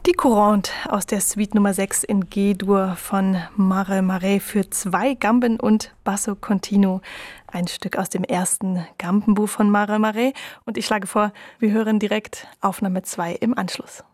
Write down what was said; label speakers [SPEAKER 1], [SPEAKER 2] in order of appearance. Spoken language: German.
[SPEAKER 1] Die Courante aus der Suite Nummer 6 in G-Dur von Mare Mare für 2 Gamben und Basso Continuo. Ein Stück aus dem ersten Gambenbuch von Mare Mare. Und ich schlage vor, wir hören direkt Aufnahme 2 im Anschluss.